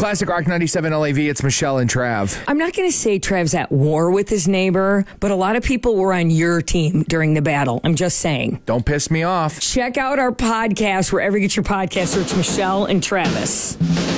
Classic Rock 97 LAV. It's Michelle and Trav. I'm not going to say Trav's at war with his neighbor, but a lot of people were on your team during the battle. I'm just saying. Don't piss me off. Check out our podcast wherever you get your podcast. Search Michelle and Travis.